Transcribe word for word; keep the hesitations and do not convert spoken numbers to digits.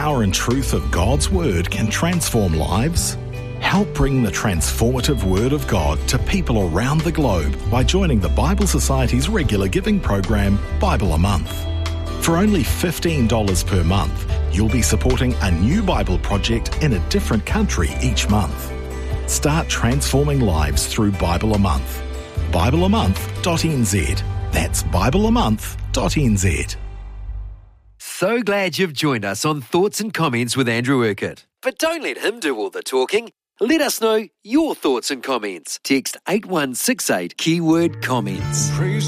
power and truth of God's Word can transform lives? Help bring the transformative Word of God to people around the globe by joining the Bible Society's regular giving program, Bible a Month. For only fifteen dollars per month, you'll be supporting a new Bible project in a different country each month. Start transforming lives through Bible a Month. Bible a month dot n z. That's Bible a month dot n z. So glad you've joined us on Thoughts and Comments with Andrew Urquhart. But don't let him do all the talking. Let us know your thoughts and comments. Text eight one six eight, keyword comments.